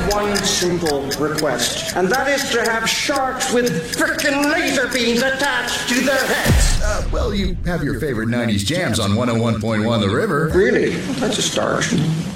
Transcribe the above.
have one simple request, and that is to have sharks with frickin' laser beams attached to their heads. Well, you have your favorite 90s jams on 101.1 The River. Really? That's a start.